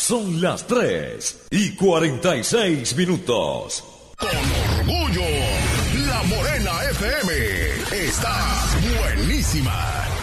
Son las 3:46. Con orgullo, La Morena FM está buenísima.